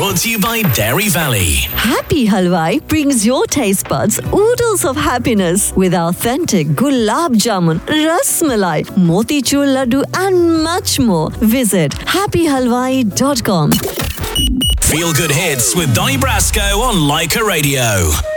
Brought to you by Dairy Valley. Happy Halwai brings your taste buds oodles of happiness with authentic gulab jamun, ras malai, motichur laddu and much more. Visit happyhalwai.com. Feel Good Hits with Donny Brasco on Leica Radio.